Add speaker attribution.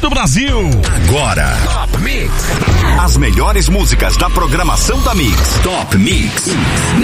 Speaker 1: do Brasil.
Speaker 2: Agora, Top Mix. As melhores músicas da programação da Mix. Top Mix.